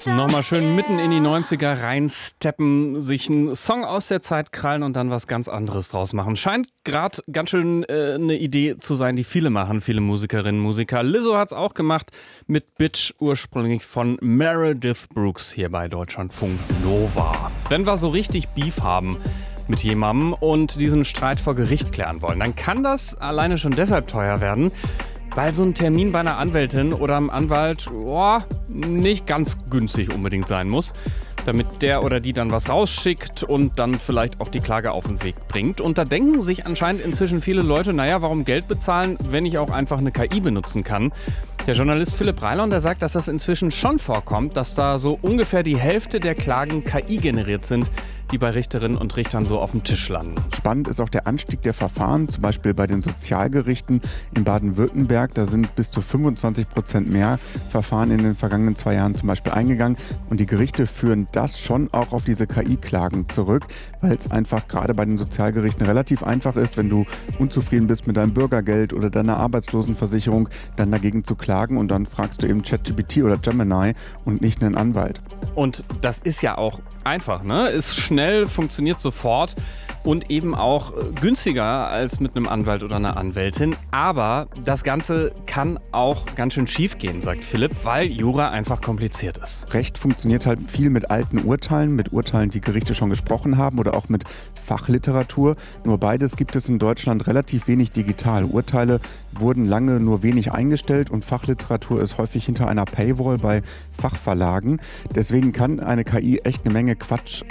Nochmal schön mitten in die 90er reinsteppen, sich einen Song aus der Zeit krallen und dann was ganz anderes draus machen. Scheint gerade ganz schön eine Idee zu sein, die viele machen, viele Musikerinnen und Musiker. Lizzo hat's auch gemacht mit Bitch, ursprünglich von Meredith Brooks hier bei Deutschlandfunk Nova. Wenn wir so richtig Beef haben mit jemandem und diesen Streit vor Gericht klären wollen, dann kann das alleine schon deshalb teuer werden, weil so ein Termin bei einer Anwältin oder einem Anwalt nicht ganz günstig unbedingt sein muss, damit der oder die dann was rausschickt und dann vielleicht auch die Klage auf den Weg bringt. Und da denken sich anscheinend inzwischen viele Leute, warum Geld bezahlen, wenn ich auch einfach eine KI benutzen kann? Der Journalist Philipp Reilon, der sagt, dass das inzwischen schon vorkommt, dass da so ungefähr die Hälfte der Klagen KI-generiert sind, die bei Richterinnen und Richtern so auf dem Tisch landen. Spannend ist auch der Anstieg der Verfahren, zum Beispiel bei den Sozialgerichten in Baden-Württemberg. Da sind bis zu 25% mehr Verfahren in den vergangenen 2 Jahren zum Beispiel eingegangen. Und die Gerichte führen das schon auch auf diese KI-Klagen zurück, weil es einfach gerade bei den Sozialgerichten relativ einfach ist, wenn du unzufrieden bist mit deinem Bürgergeld oder deiner Arbeitslosenversicherung, dann dagegen zu klagen und dann fragst du eben ChatGPT oder Gemini und nicht einen Anwalt. Und das ist ja auch einfach, ne? Ist schnell, funktioniert sofort und eben auch günstiger als mit einem Anwalt oder einer Anwältin. Aber das Ganze kann auch ganz schön schief gehen, sagt Philipp, weil Jura einfach kompliziert ist. Recht funktioniert halt viel mit alten Urteilen, mit Urteilen, die Gerichte schon gesprochen haben oder auch mit Fachliteratur. Nur beides gibt es in Deutschland relativ wenig digital. Urteile wurden lange nur wenig eingestellt und Fachliteratur ist häufig hinter einer Paywall bei Fachverlagen. Deswegen kann eine KI echt eine Menge Quatsch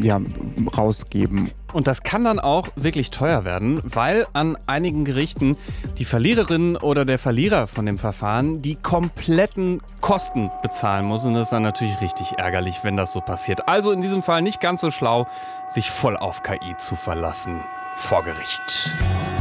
rausgeben. Und das kann dann auch wirklich teuer werden, weil an einigen Gerichten die Verliererin oder der Verlierer von dem Verfahren die kompletten Kosten bezahlen muss. Und das ist dann natürlich richtig ärgerlich, wenn das so passiert. Also in diesem Fall nicht ganz so schlau, sich voll auf KI zu verlassen vor Gericht.